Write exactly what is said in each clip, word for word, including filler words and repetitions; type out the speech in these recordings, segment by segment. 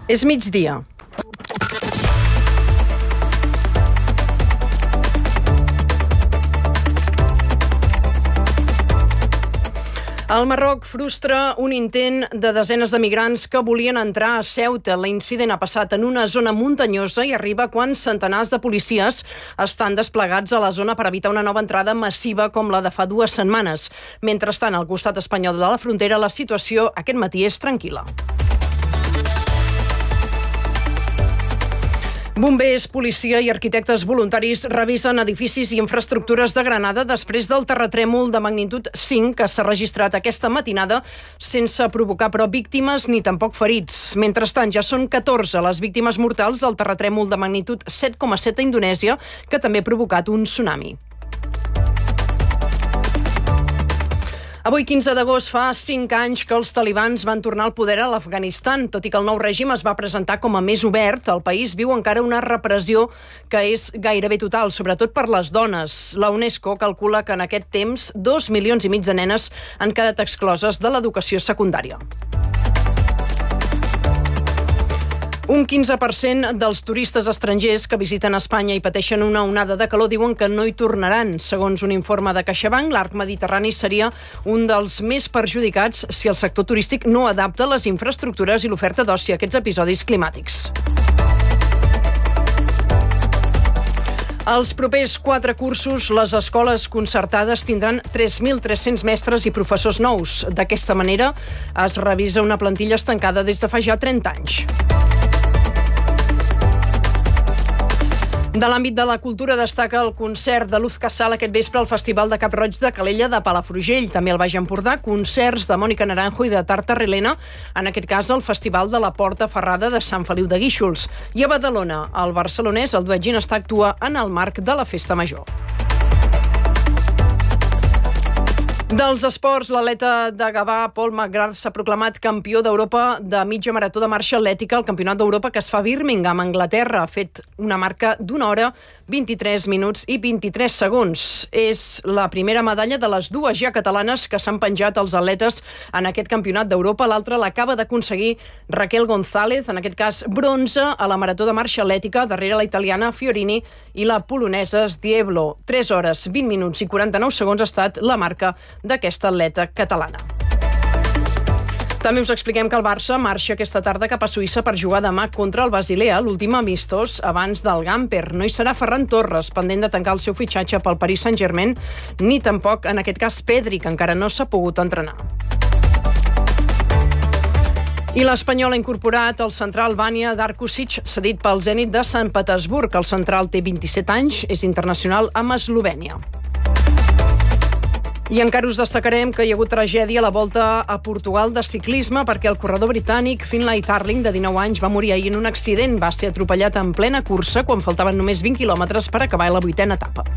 És migdia. El Marroc frustra un intent de desenes de migrants que volien entrar a Ceuta. L'incident ha passat en una zona muntanyosa i arriba quan centenars de policies estan desplegats a la zona per evitar una nova entrada massiva com la de fa dues setmanes. Mentrestant, al costat espanyol de la frontera, la situació aquest matí és tranquil·la. Bombers, policia i arquitectes voluntaris revisen edificis i infraestructures de Granada després del terratrèmol de magnitud cinc que s'ha registrat aquesta matinada sense provocar, però, víctimes ni tampoc ferits. Mentrestant, ja són catorze les víctimes mortals del terratrèmol de magnitud set coma set a Indonèsia, que també ha provocat un tsunami. Avui, quinze d'agost, fa cinc anys que els talibans van tornar al poder a l'Afganistan. Tot i que el nou règim es va presentar com a més obert, el país viu encara una repressió que és gairebé total, sobretot per les dones. La UNESCO calcula que en aquest temps dos milions i mig de nenes han quedat excloses de l'educació secundària. Un quinze per cent dels turistes estrangers que visiten Espanya i pateixen una onada de calor diuen que no hi tornaran. Segons un informe de CaixaBank, l'arc mediterrani seria un dels més perjudicats si el sector turístic no adapta les infraestructures i l'oferta d'oci a aquests episodis climàtics. Els propers quatre cursos, les escoles concertades tindran tres mil tres-cents mestres i professors nous. D'aquesta manera, es revisa una plantilla estancada des de fa ja trenta anys. De l'àmbit de la cultura destaca el concert de Luz Casal aquest vespre al Festival de Cap-roig de Calella de Palafrugell. També al Baix Empordà, concerts de Mònica Naranjo i de Tartarelena, en aquest cas al Festival de la Porta Ferrada de Sant Feliu de Guíxols. I a Badalona, al barcelonès, el duet Ginestar actua en el marc de la Festa Major. Dels esports, l'atleta de Gavà, Paul McGrath, s'ha proclamat campió d'Europa de mitja marató de marxa atlètica al Campionat d'Europa que es fa a Birmingham, Anglaterra. Ha fet una marca d'una hora, vint-i-tres minuts i vint-i-tres segons. És la primera medalla de les dues ja catalanes que s'han penjat els atletes en aquest Campionat d'Europa. L'altra l'acaba d'aconseguir Raquel González, en aquest cas bronze a la marató de marxa atlètica, darrere la italiana Fiorini i la polonesa Dieblo. tres hores, vint minuts i quaranta-nou segons ha estat la marca d'aquesta atleta catalana. També us expliquem que el Barça marxa aquesta tarda cap a Suïssa per jugar demà contra el Basilea, l'últim amistós abans del Gamper. No hi serà Ferran Torres, pendent de tancar el seu fitxatge pel Paris Saint-Germain, ni tampoc, en aquest cas, Pedri, que encara no s'ha pogut entrenar. I l'Espanyol ha incorporat el central Vania Darkusic, cedit pel Zenit de Sant Petersburg. El central té vint-i-set anys, és internacional amb Eslovènia. I encara us destacarem que hi ha hagut tragèdia a la Volta a Portugal de ciclisme perquè el corredor britànic Finlay Tarling, de dinou anys, va morir ahir en un accident. Va ser atropellat en plena cursa quan faltaven només vint quilòmetres per acabar la vuitena etapa.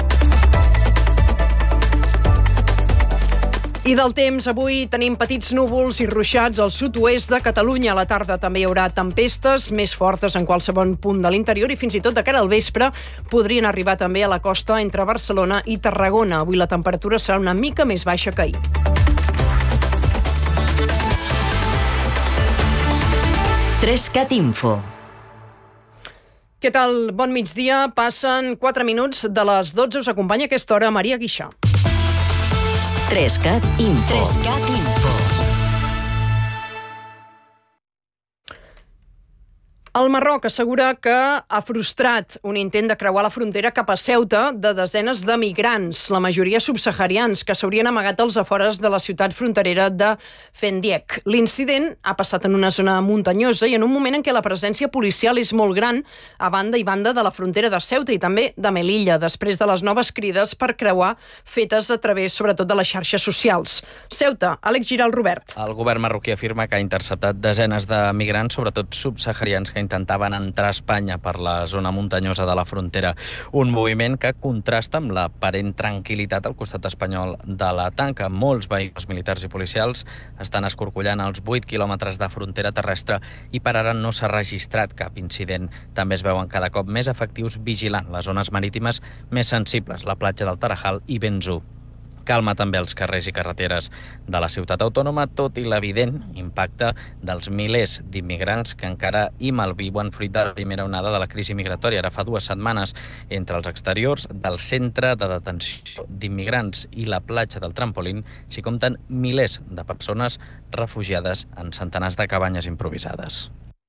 I del temps, avui tenim petits núvols i ruixats al sud-oest de Catalunya. A la tarda també hi haurà tempestes més fortes en qualsevol punt de l'interior i fins i tot de cara al vespre podrien arribar també a la costa entre Barcelona i Tarragona. Avui la temperatura serà una mica més baixa que ahir. Trescat Info. Què tal? Bon migdia. Passen quatre minuts de les dotze. Us acompanya a aquesta hora Maria Guixà. Trescat Info. Trescat Info. El Marroc assegura que ha frustrat un intent de creuar la frontera cap a Ceuta de desenes de migrants, la majoria subsaharians, que s'haurien amagat als afores de la ciutat fronterera de Fendiek. L'incident ha passat en una zona muntanyosa i en un moment en què la presència policial és molt gran a banda i banda de la frontera de Ceuta i també de Melilla, després de les noves crides per creuar fetes a través, sobretot, de les xarxes socials. Ceuta, Àlex Giral, Robert. El govern marroquí afirma que ha interceptat desenes de migrants, sobretot subsaharians, que intentaven entrar a Espanya per la zona muntanyosa de la frontera. Un moviment que contrasta amb l'aparent tranquil·litat al costat espanyol de la tanca. Molts vehicles militars i policials estan escorcollant els vuit quilòmetres de frontera terrestre i per ara no s'ha registrat cap incident. També es veuen cada cop més efectius vigilant les zones marítimes més sensibles, la platja del Tarajal i Benzú. Calma també als carrers i carreteres de la ciutat autònoma, tot i l'evident impacte dels milers d'immigrants que encara hi malviuen fruit de la primera onada de la crisi migratòria. Ara fa dues setmanes, entre els exteriors del centre de detenció d'immigrants i la platja del Trampolín s'hi compten milers de persones refugiades en centenars de cabanyes improvisades.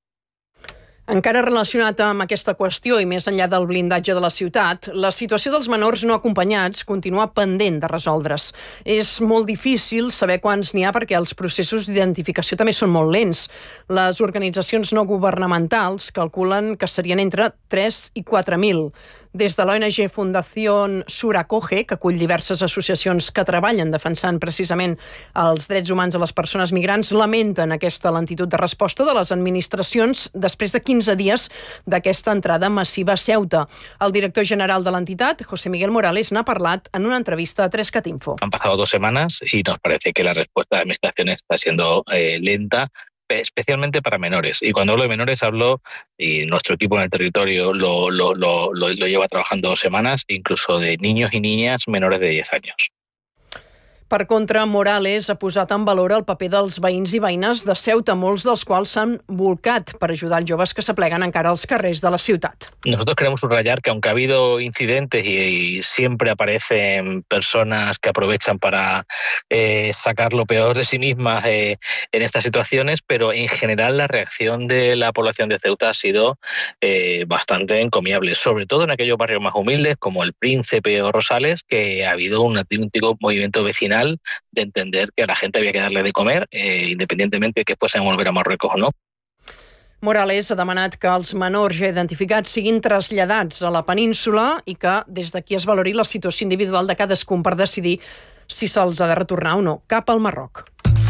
Encara relacionat amb aquesta qüestió i més enllà del blindatge de la ciutat, la situació dels menors no acompanyats continua pendent de resoldre's. És molt difícil saber quants n'hi ha perquè els processos d'identificació també són molt lents. Les organitzacions no governamentals calculen que serien entre tres i quatre mil. Des de l'O N G Fundació Suracoge, que acull diverses associacions que treballen defensant precisament els drets humans de les persones migrants, lamenten aquesta lentitud de resposta de les administracions després de quinze dies d'aquesta entrada massiva a Ceuta. El director general de l'entitat, José Miguel Morales, n'ha parlat en una entrevista a tres cat info. Han pasado dos semanas y nos parece que la respuesta de la administración está siendo eh, lenta, especialmente para menores. Y cuando hablo de menores hablo, y nuestro equipo en el territorio lo, lo, lo, lo, lo lleva trabajando dos semanas, incluso de niños y niñas menores de diez años. Per contra, Morales ha posat en valor el paper dels veïns i veïnes de Ceuta, molts dels quals s'han volcat per ajudar els joves que s'apleguen encara als carrers de la ciutat. Nosotros queremos subrayar que aunque ha habido incidentes y, y siempre aparecen personas que aprovechan para eh, sacar lo peor de sí mismas eh, en estas situaciones, pero en general la reacción de la población de Ceuta ha sido eh, bastante encomiable, sobre todo en aquellos barrios más humildes como el Príncipe o Rosales, que ha habido un auténtico movimiento vecinal de entender que a la gente había que darle de comer, eh, independientemente de que puedan volver a Marruecos o no. Morales ha demanat que els menors ja identificats siguin traslladats a la península i que des d'aquí es valori la situació individual de cadascun per decidir si se'ls ha de retornar o no cap al Marroc.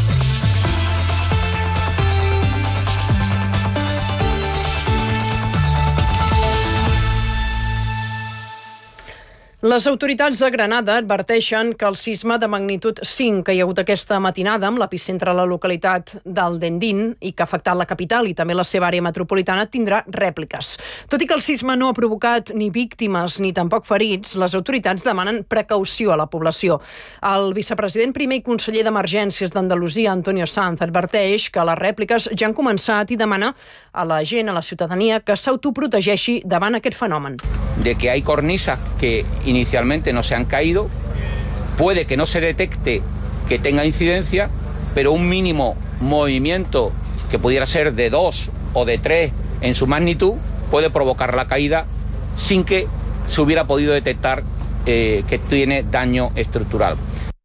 Les autoritats de Granada adverteixen que el sisme de magnitud cinc que hi ha hagut aquesta matinada amb l'epicentre a la localitat d'Aldendín i que ha afectat la capital i també la seva àrea metropolitana tindrà rèpliques. Tot i que el sisme no ha provocat ni víctimes ni tampoc ferits, les autoritats demanen precaució a la població. El vicepresident primer i conseller d'Emergències d'Andalusia, Antonio Sanz, adverteix que les rèpliques ja han començat i demana a la gent, a la ciutadania, que s'autoprotegeixi davant aquest fenomen. De que hay cornisas que inicialmente no se han caído, puede que no se detecte que tenga incidencia, pero un mínimo movimiento que pudiera ser de dos o de tres en su magnitud puede provocar la caída sin que se hubiera podido detectar eh, que tiene daño estructural.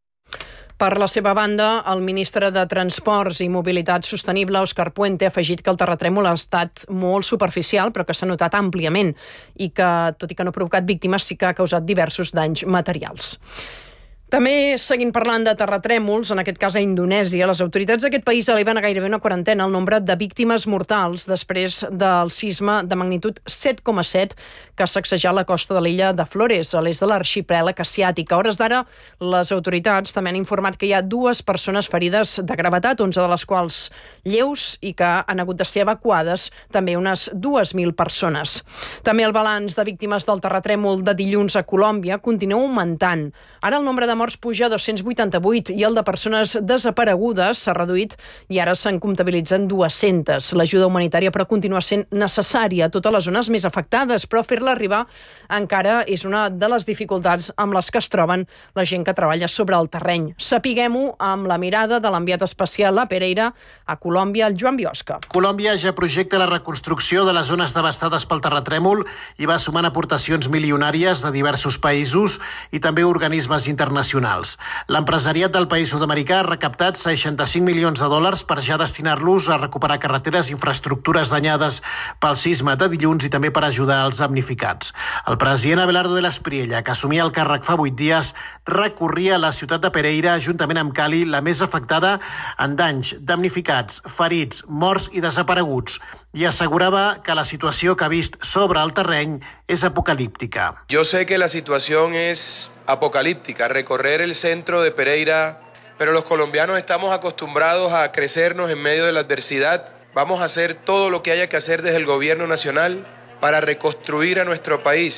Per la seva banda, el ministre de Transports i Mobilitat Sostenible, Òscar Puente, ha afegit que el terratrèmol ha estat molt superficial, però que s'ha notat àmpliament i que, tot i que no ha provocat víctimes, sí que ha causat diversos danys materials. També, seguint parlant de terratrèmols, en aquest cas a Indonèsia, les autoritats d'aquest país eleven a gairebé una quarantena el nombre de víctimes mortals després del sisme de magnitud set coma set que ha sacsejat la costa de l'illa de Flores, a l'est de l'arxipèlag asiàtic. A hores d'ara, les autoritats també han informat que hi ha dues persones ferides de gravetat, onze de les quals lleus, i que han hagut de ser evacuades també unes dues mil persones. També el balanç de víctimes del terratrèmol de dilluns a Colòmbia continua augmentant. Ara el nombre de morts puja a dos-cents vuitanta-vuit i el de persones desaparegudes s'ha reduït i ara se'n comptabilitzen dues-centes. L'ajuda humanitària però continua sent necessària a totes les zones més afectades, però fer-la arribar encara és una de les dificultats amb les que es troben la gent que treballa sobre el terreny. Sapiguem-ho amb la mirada de l'enviat especial a Pereira, a Colòmbia, el Joan Biosca. Colòmbia ja projecta la reconstrucció de les zones devastades pel terratrèmol i va sumant aportacions milionàries de diversos països i també organismes internacionals. L'empresariat del país sud-americà ha recaptat seixanta-cinc milions de dòlars per ja destinar-los a recuperar carreteres i infraestructures danyades pel sisme de dilluns i també per ajudar als damnificats. El president Abelardo de l'Espriella, que assumia el càrrec fa vuit dies, recorria la ciutat de Pereira, juntament amb Cali, la més afectada en danys, damnificats, ferits, morts i desapareguts, i aseguraba que la situació que ha vist sobre el terreny és apocalíptica. Yo sé que la situación es apocalíptica, recorrer el centro de Pereira, pero los colombianos estamos acostumbrados a crecernos en medio de la adversidad. Vamos a hacer todo lo que haya que hacer desde el gobierno nacional para reconstruir a nuestro país.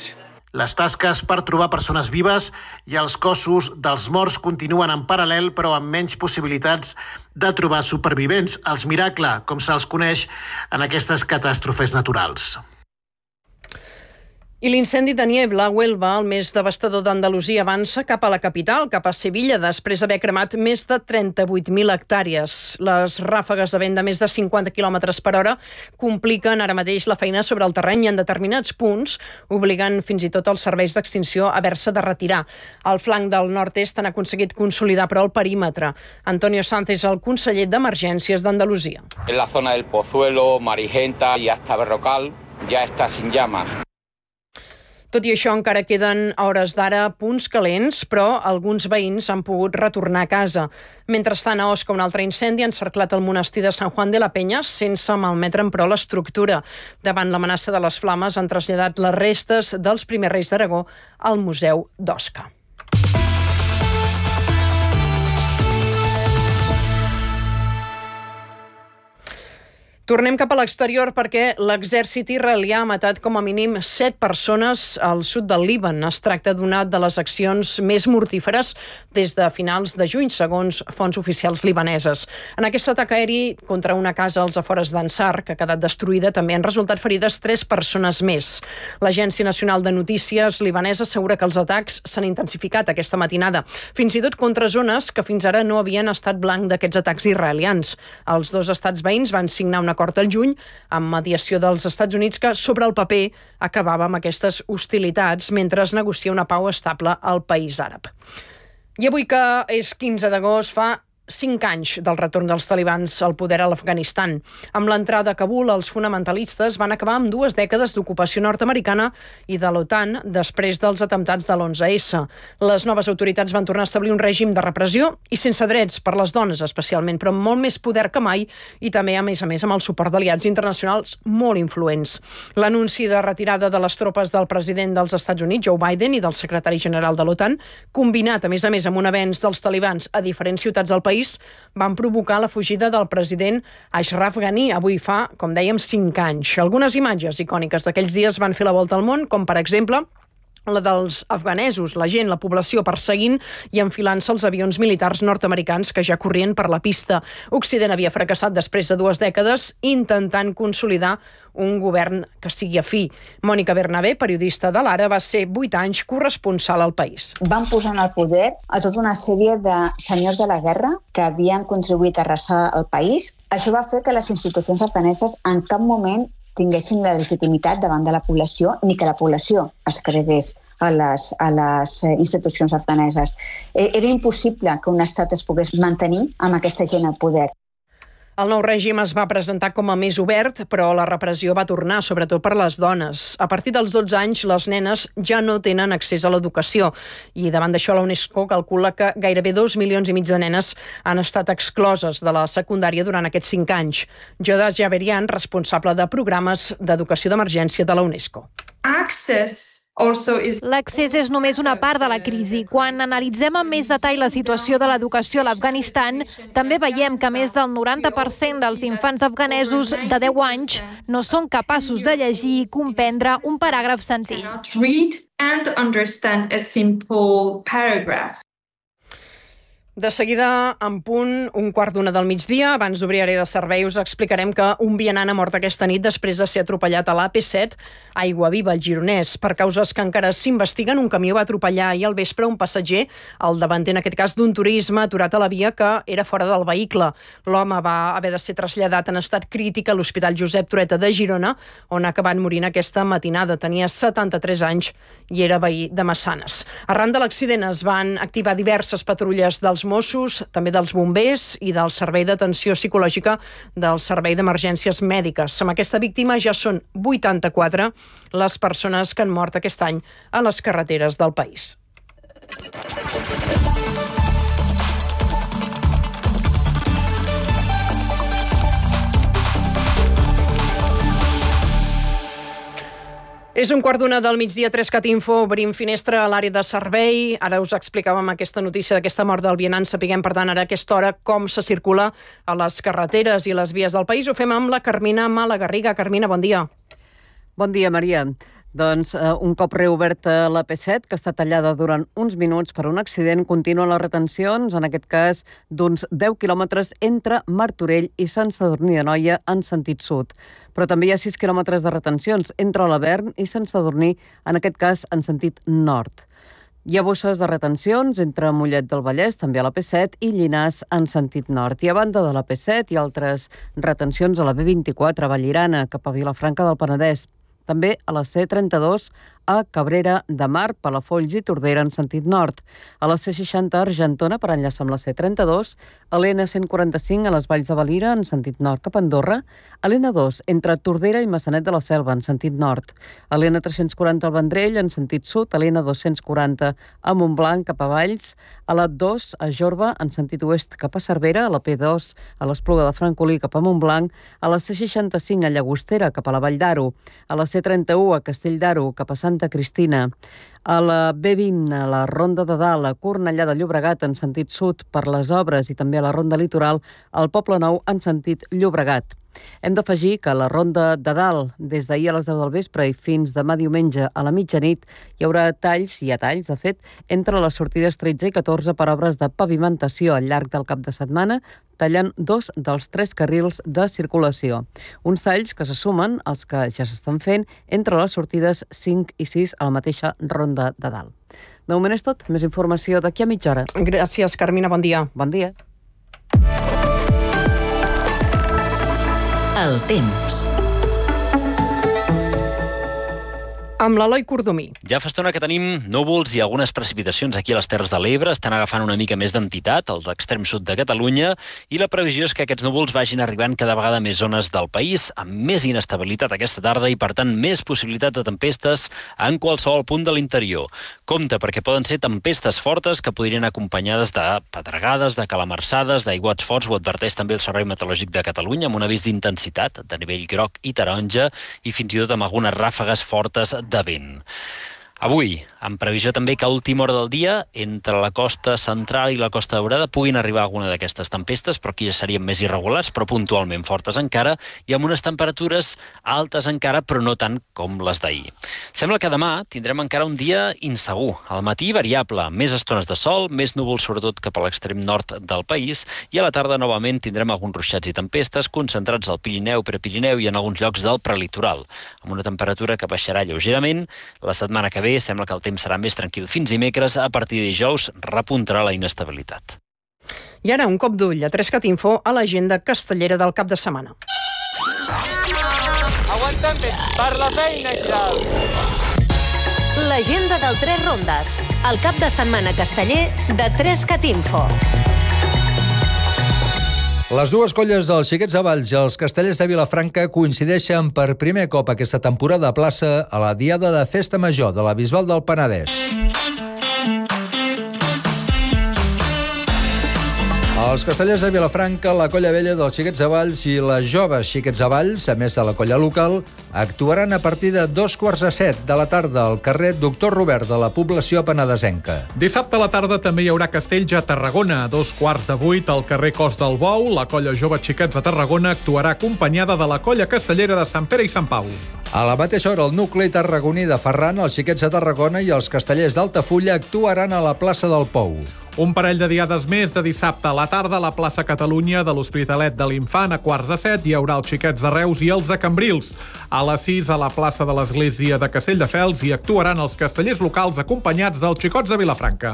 Les tasques per trobar persones vives i els cossos dels morts continuen en paral·lel, però amb menys possibilitats de trobar supervivents, els miracles, com se'ls coneix en aquestes catàstrofes naturals. I l'incendi de Niebla, a Huelva, el més devastador d'Andalusia, avança cap a la capital, cap a Sevilla, després d'haver cremat més de trenta-vuit mil hectàrees. Les ràfegues de vent de més de cinquanta quilòmetres per hora compliquen ara mateix la feina sobre el terreny i en determinats punts, obligant fins i tot els serveis d'extinció a haver-se de retirar. Al flanc del nord-est han aconseguit consolidar, però, el perímetre. Antonio Sanz és el conseller d'Emergències d'Andalusia. En la zona del Pozuelo, Marigenta i hasta Berrocal ja està sin llamas. Tot i això, encara queden a hores d'ara punts calents, però alguns veïns han pogut retornar a casa. Mentrestant, a Osca, un altre incendi ha encerclat el monestir de Sant Juan de la Peña sense malmetre'n, però, l'estructura. Davant l'amenaça de les flames, han traslladat les restes dels primers reis d'Aragó al Museu d'Osca. Tornem cap a l'exterior perquè l'exèrcit israelià ha matat com a mínim set persones al sud del Líban. Es tracta d'una de les accions més mortíferes des de finals de juny, segons fonts oficials libaneses. En aquest atac aeri contra una casa als afores d'Ansar, que ha quedat destruïda, també han resultat ferides tres persones més. L'Agència Nacional de Notícies libanesa assegura que els atacs s'han intensificat aquesta matinada, fins i tot contra zones que fins ara no havien estat blanc d'aquests atacs israelians. Els dos estats veïns van signar un acord al juny amb mediació dels Estats Units que, sobre el paper, acabava amb aquestes hostilitats mentre es negocia una pau estable al país àrab. I avui, que és quinze d'agost, fa cinc anys del retorn dels talibans al poder a l'Afganistan. Amb l'entrada a Kabul, els fonamentalistes van acabar amb dues dècades d'ocupació nord-americana i de l'OTAN després dels atemptats de l'onze esse. Les noves autoritats van tornar a establir un règim de repressió i sense drets per les dones, especialment, però amb molt més poder que mai i també, a més a més, amb el suport d'aliats internacionals molt influents. L'anunci de retirada de les tropes del president dels Estats Units, Joe Biden, i del secretari general de l'OTAN, combinat, a més a més, amb un avenç dels talibans a diferents ciutats del país, van provocar la fugida del president Ashraf Ghani. Avui fa, com dèiem, cinc anys. Algunes imatges icòniques d'aquells dies van fer la volta al món, com per exemple la dels afganesos, la gent, la població perseguint i enfilant-se els avions militars nord-americans que ja corrien per la pista. Occident havia fracassat després de dues dècades intentant consolidar un govern que sigui afí. Mònica Bernabé, periodista de l'Ara, va ser vuit anys corresponsal al país. Van posar en el poder a tota una sèrie de senyors de la guerra que havien contribuït a arrasar el país. Això va fer que les institucions afganeses en cap moment tinguessin la legitimitat davant de la població ni que la població es cregués a les, a les institucions afganeses. Era impossible que un estat es pogués mantenir amb aquesta gent al poder. El nou règim es va presentar com a més obert, però la repressió va tornar, sobretot per les dones. A partir dels dotze anys, les nenes ja no tenen accés a l'educació i davant d'això la UNESCO calcula que gairebé dos milions i mig de nenes han estat excloses de la secundària durant aquests cinc anys. Jodas Javerian, responsable de programes d'educació d'emergència de la UNESCO. L'accés és només una part de la crisi. Quan analitzem amb més detall la situació de l'educació a l'Afganistan, també veiem que més del noranta per cent dels infants afganesos de deu anys no són capaços de llegir i comprendre un paràgraf senzill. De seguida, en punt, un quart d'una del migdia, abans d'obrir àrea de servei, us explicarem que un vianant ha mort aquesta nit després de ser atropellat a l'A P set a Aiguaviva, al Gironès. Per causes que encara s'investiguen, un camió va atropellar ahir al vespre un passager, el davanter, en aquest cas, d'un turisme aturat a la via que era fora del vehicle. L'home va haver de ser traslladat en estat crític a l'Hospital Josep Trueta de Girona, on ha acabat morint aquesta matinada. Tenia setanta-tres anys i era veí de Massanes. Arran de l'accident es van activar diverses patrulles dels Mossos, també dels bombers i del Servei d'Atenció Psicològica del Servei d'Emergències Mèdiques. Amb aquesta víctima ja són vuitanta-quatre les persones que han mort aquest any a les carreteres del país. És un quart d'una del migdia, Trescat Info, obrim finestra a l'àrea de servei. Ara us explicàvem aquesta notícia d'aquesta mort del vianant. Sapiguem, per tant, ara a aquesta hora com se circula a les carreteres i les vies del país. Ho fem amb la Carmina Malagarriga. Carmina, bon dia. Bon dia, Maria. Doncs eh, un cop reoberta la P set, que està tallada durant uns minuts per un accident, continuen les retencions, en aquest cas d'uns deu quilòmetres entre Martorell i Sant Sadurní d'Anoia en sentit sud. Però també hi ha sis quilòmetres de retencions entre l'Avern i Sant Sadurní, en aquest cas en sentit nord. Hi ha bosses de retencions entre Mollet del Vallès, també a la P set, i Llinars en sentit nord. I a banda de la P set hi ha altres retencions a la B vint-i-quatre, a Vallirana, cap a Vilafranca del Penedès. També a la C trenta-dos a Cabrera de Mar, Palafolls i Tordera en sentit nord. A la C seixanta a Argentona per enllaçar amb la C trenta-dos, a l'N cent quaranta-cinc a les Valls de Valira en sentit nord cap a Andorra, a l'N dos entre Tordera i Maçanet de la Selva en sentit nord, a l'N tres-cents quaranta al Vendrell en sentit sud, a l'N dos-cents quaranta a Montblanc cap a Valls, a la dos a Jorba en sentit oest cap a Cervera, a la P dos a l'Espluga de Francolí cap a Montblanc, a la C seixanta-cinc a Llagostera cap a la Vall d'Aro, a la C trenta-u a Castell d'Aro cap a Santa Cristina, a la B vint a la Ronda de Dalt a Cornellà de Llobregat en sentit sud per les obres i també a la Ronda Litoral al Poble Nou en sentit Llobregat. Hem d'afegir que a la Ronda de Dalt, des d'ahir a les deu del vespre i fins demà diumenge a la mitjanit, hi haurà talls, hi ha talls, de fet, entre les sortides tretze i catorze per obres de pavimentació al llarg del cap de setmana, tallant dos dels tres carrils de circulació. Uns talls que se sumen als que ja s'estan fent entre les sortides cinc i sis a la mateixa Ronda de Dalt. De moment és tot. Més informació d'aquí a mitja hora. Gràcies, Carmina. Bon dia. Bon dia. El temps. Amb l'Eloi Cordomí. Ja fa estona que tenim núvols i algunes precipitacions aquí a les Terres de l'Ebre. Estan agafant una mica més d'entitat, al l'extrem sud de Catalunya, i la previsió és que aquests núvols vagin arribant cada vegada a més zones del país, amb més inestabilitat aquesta tarda i, per tant, més possibilitat de tempestes en qualsevol punt de l'interior. Compte, perquè poden ser tempestes fortes que podrien acompanyades de pedregades, de calamarsades, d'aiguats forts. Ho adverteix també el Servei Meteorològic de Catalunya, amb un avís d'intensitat de nivell groc i taronja, i fins i tot amb algunes ràfegues fortes de vent. Avui, en previsió també que a última hora del dia, entre la costa central i la costa daurada, puguin arribar alguna d'aquestes tempestes, però aquí ja serien més irregulars, però puntualment fortes encara, i amb unes temperatures altes encara, però no tant com les d'ahir. Sembla que demà tindrem encara un dia insegur. Al matí, variable, més estones de sol, més núvols sobretot cap a l'extrem nord del país, i a la tarda novament tindrem alguns ruixats i tempestes concentrats al Pirineu, Prepirineu i en alguns llocs del prelitoral, amb una temperatura que baixarà lleugerament. La setmana que ve sembla que el temps serà més tranquil fins dimecres. A partir de dijous repuntarà la inestabilitat. I ara un cop d'ull a Trescat Info a l'agenda castellera del cap de setmana. Aguanta'm per la feina i tal. L'agenda del Tres Rondes, el cap de setmana casteller de Trescat Info. Les dues colles dels Xiquets de Valls i els Castellers de Vilafranca coincideixen per primer cop aquesta temporada a plaça a la Diada de Festa Major de la Bisbal del Penedès. Els Castellers de Vilafranca, la colla vella dels Xiquets de Valls i les joves Xiquets de Valls, a més de la colla local, actuaran a partir de dos quarts de set de la tarda al carrer Doctor Robert de la població penedesenca. Dissabte a la tarda també hi haurà castells a Tarragona. A dos quarts de vuit al carrer Cos del Bou, la colla jove Xiquets de Tarragona actuarà acompanyada de la colla castellera de Sant Pere i Sant Pau. A la mateixa hora, el nucli tarragoní de Ferran, els Xiquets de Tarragona i els Castellers d'Altafulla actuaran a la plaça del Pou. Un parell de diades més de dissabte a la tarda a la plaça Catalunya de l'Hospitalet de l'Infant. A quarts de set hi haurà els Xiquets de Reus i els de Cambrils. A les sis a la plaça de l'Església de Castelldefels hi actuaran els castellers locals acompanyats dels Xicots de Vilafranca.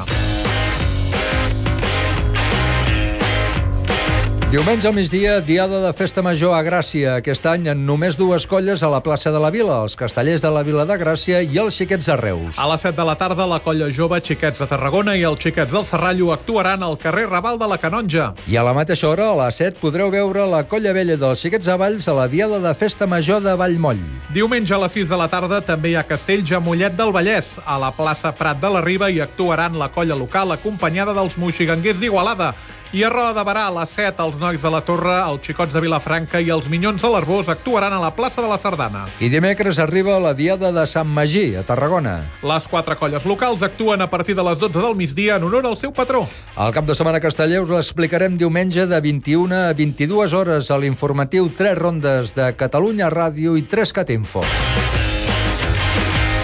Diumenge al migdia, Diada de Festa Major a Gràcia. Aquest any en només dues colles a la plaça de la Vila, els Castellers de la Vila de Gràcia i els Xiquets de Reus. A les set de la tarda, la colla jove Xiquets de Tarragona i els Xiquets del Serrallo actuaran al carrer Raval de la Canonja. I a la mateixa hora, a les set, podreu veure la colla vella dels Xiquets de Valls a la Diada de Festa Major de Vallmoll. Diumenge a les sis de la tarda també hi ha castells a Mollet del Vallès. A la plaça Prat de la Riba hi actuaran la colla local acompanyada dels moixiganguers d'Igualada. I a Roda de Barà, a les set, els nois de la Torre, els Xicots de Vilafranca i els Minyons de l'Arbós actuaran a la plaça de la Sardana. I dimecres arriba la Diada de Sant Magí, a Tarragona. Les quatre colles locals actuen a partir de les dotze del migdia en honor al seu patró. El cap de setmana casteller us l'explicarem diumenge de vint-i-una a vint-i-dues hores a l'informatiu Tres Rondes de Catalunya Ràdio i Trescat Info.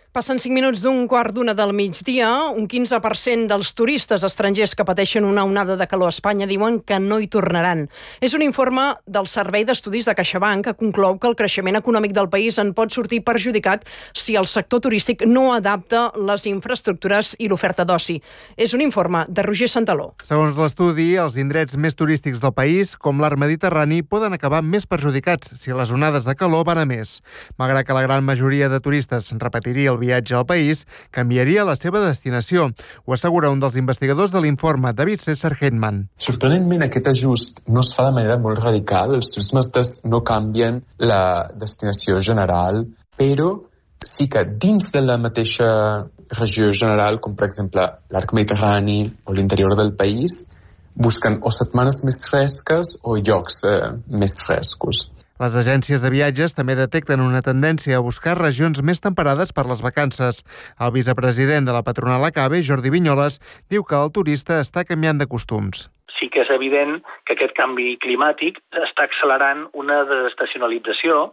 Passen cinc minuts d'un quart d'una del migdia. Un quinze per cent dels turistes estrangers que pateixen una onada de calor a Espanya diuen que no hi tornaran. És un informe del Servei d'Estudis de CaixaBank que conclou que el creixement econòmic del país en pot sortir perjudicat si el sector turístic no adapta les infraestructures i l'oferta d'oci. És un informe de Roger Santaló. Segons l'estudi, els indrets més turístics del país, com l'Arc Mediterrani, poden acabar més perjudicats si les onades de calor van a més. Malgrat que la gran majoria de turistes repetiria el viatge al país, canviaria la seva destinació. Ho assegura un dels investigadors de l'informe, David César Hetman. Sorprenentment, aquest ajust no es fa de manera molt radical. Els turismes no canvien la destinació general, però sí que dins de la mateixa regió general, com per exemple l'Arc Mediterrani o l'interior del país, busquen o setmanes més fresques o llocs eh, més frescos. Les agències de viatges també detecten una tendència a buscar regions més temperades per les vacances. El vicepresident de la patronal ACABE, Jordi Vinyoles, diu que el turista està canviant de costums. Sí que és evident que aquest canvi climàtic està accelerant una desestacionalització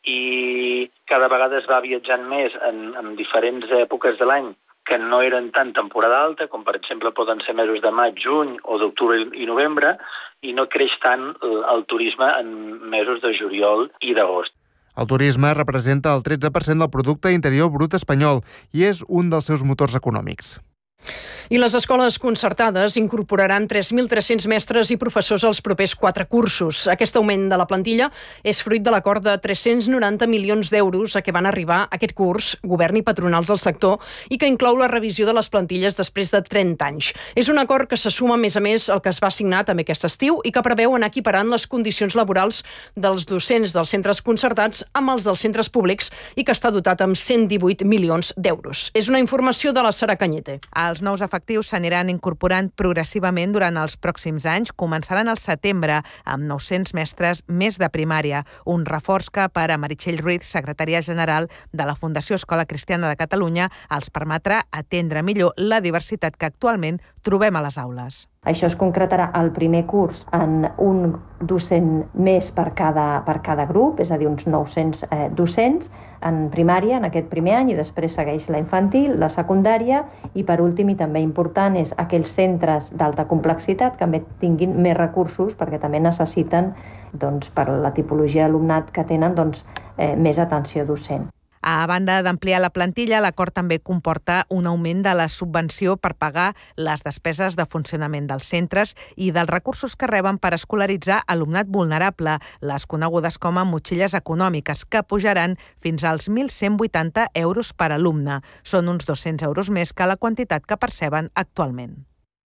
i cada vegada es va viatjant més en, en diferents èpoques de l'any que no eren tan temporada alta, com per exemple poden ser mesos de maig, juny o d'octubre i novembre, i no creix tant el turisme en mesos de juliol i d'agost. El turisme representa el tretze per cent del producte interior brut espanyol i és un dels seus motors econòmics. I les escoles concertades incorporaran tres mil tres-cents mestres i professors als propers quatre cursos. Aquest augment de la plantilla és fruit de l'acord de tres-cents noranta milions d'euros a què van arribar aquest curs govern i patronals del sector i que inclou la revisió de les plantilles després de trenta anys. És un acord que se suma, a més a més, al que es va signar també aquest estiu i que preveu anar equiparant les condicions laborals dels docents dels centres concertats amb els dels centres públics i que està dotat amb cent divuit milions d'euros. És una informació de la Sara Cañete. Els nous efectius s'aniran incorporant progressivament durant els pròxims anys. Començaran al setembre amb nou-cents mestres més de primària. Un reforç que per a Meritxell Ruiz, secretària general de la Fundació Escola Cristiana de Catalunya, els permetrà atendre millor la diversitat que actualment trobem a les aules. Això es concretarà al primer curs en un docent més per cada, per cada grup, és a dir, uns nou-cents eh, docents en primària en aquest primer any i després segueix la infantil, la secundària i per últim i també important és aquells centres d'alta complexitat que també tinguin més recursos perquè també necessiten doncs, per la tipologia d'alumnat que tenen doncs, eh, més atenció docent. A banda d'ampliar la plantilla, l'acord també comporta un augment de la subvenció per pagar les despeses de funcionament dels centres i dels recursos que reben per escolaritzar alumnat vulnerable, les conegudes com a motxilles econòmiques, que pujaran fins als mil cent vuitanta euros per alumne. Són uns dos-cents euros més que la quantitat que perceben actualment.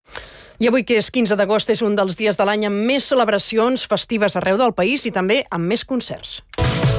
I avui, que és quinze d'agost, és un dels dies de l'any amb més celebracions festives arreu del país i també amb més concerts.